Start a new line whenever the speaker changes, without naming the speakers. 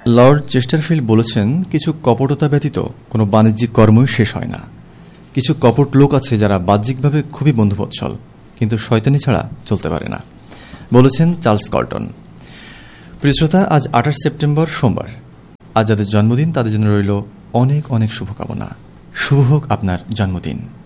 Lord Chesterfield বলেছেন, কিছু কপটতা ব্যতীত কোনো বাণিজ্যিক কর্মই শেষ হয় না। কিছু কপট লোক আছে যারা বাহ্যিকভাবে খুবই বন্ধুবৎসল, কিন্তু শয়তানি ছাড়া চলতে পারে না, বলেছেন চার্লস কল্টন। প্রিয় শ্রোতা, আজ 28 সেপ্টেম্বর সোমবার। আজ যাদের জন্মদিন তাদের জন্য রইল অনেক অনেক শুভকামনা। শুভ হোক আপনার জন্মদিন।